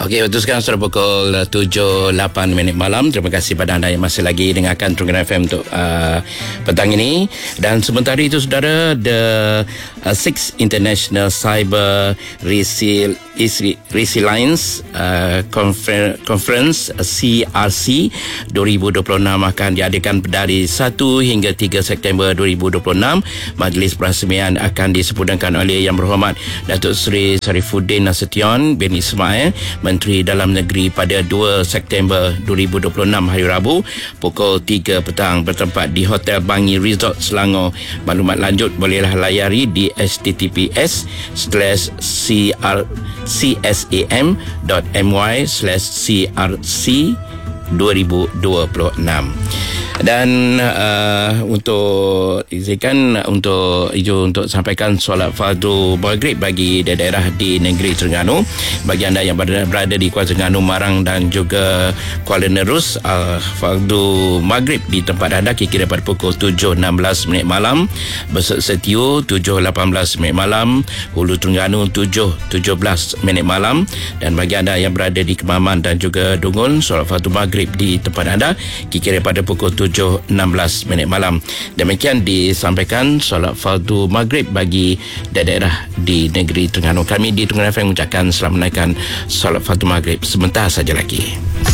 Okey, waktu sekarang sudah pukul 7.08 malam. Terima kasih pada anda yang masih lagi dengarkan Terengganu FM untuk petang ini. Dan sementara itu saudara, the 6th International Cyber Resilience Conference CRC 2026 akan diadakan dari 1 hingga 3 September 2026. Majlis perasmian akan disempurnakan oleh Yang Berhormat Datuk Seri Sarifuddin Nasution bin Ismail, Menteri Dalam Negeri, pada 2 September 2026 hari Rabu pukul 3 petang bertempat di Hotel Bangi Resort Selangor. Maklumat lanjut bolehlah layari di https://crc.my/crc2026. Dan untuk izinkan untuk sampaikan solat fardu maghrib bagi daerah di negeri Terengganu. Bagi anda yang berada di Kuala Terengganu, Marang dan juga Kuala Nerus, fardu maghrib di tempat anda kira-kira pada pukul 7.16 malam, Besut Setiu 7.18 malam, Hulu Terengganu 7.17 malam. Dan bagi anda yang berada di Kemaman dan juga Dungun, solat fardu maghrib di tempat anda kira-kira pada pukul 7.16 malam. Demikian disampaikan solat fardu maghrib bagi daerah di negeri Terengganu. Kami di Terengganu FM mengucapkan selamat menaikkan solat fardu maghrib sebentar saja lagi.